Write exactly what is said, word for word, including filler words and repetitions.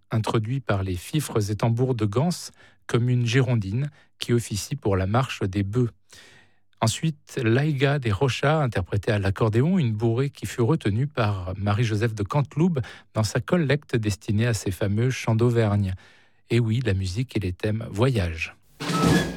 introduit par les fifres et tambours de Gans, comme une girondine qui officie pour la marche des bœufs. Ensuite, l'Aïga des Rochas, interprétée à l'accordéon, une bourrée qui fut retenue par Marie-Joseph de Canteloube dans sa collecte destinée à ses fameux chants d'Auvergne. Et oui, la musique et les thèmes voyage.